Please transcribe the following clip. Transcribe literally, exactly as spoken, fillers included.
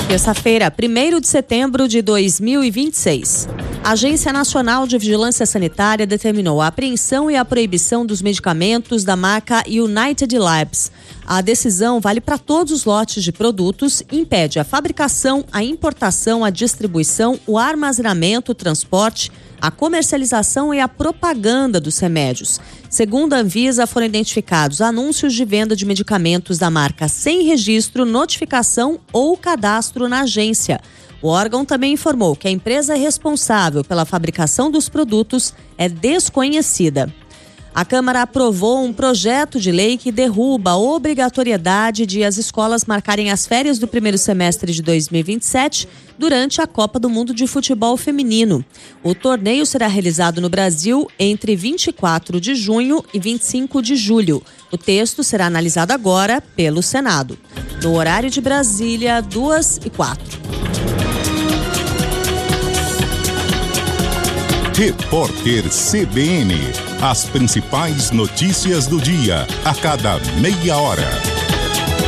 Terça-feira, primeiro de setembro de dois mil e vinte e seis. A Agência Nacional de Vigilância Sanitária determinou a apreensão e a proibição dos medicamentos da marca United Labs. A decisão vale para todos os lotes de produtos e impede a fabricação, a importação, a distribuição, o armazenamento, o transporte, a comercialização e a propaganda dos remédios. Segundo a Anvisa, foram identificados anúncios de venda de medicamentos da marca sem registro, notificação ou cadastro na agência. O órgão também informou que a empresa responsável pela fabricação dos produtos é desconhecida. A Câmara aprovou um projeto de lei que derruba a obrigatoriedade de as escolas marcarem as férias do primeiro semestre de dois mil e vinte e sete durante a Copa do Mundo de Futebol Feminino. O torneio será realizado no Brasil entre vinte e quatro de junho e vinte e cinco de julho. O texto será analisado agora pelo Senado. No horário de Brasília, duas e quatro. Repórter C B N. As principais notícias do dia, a cada meia hora.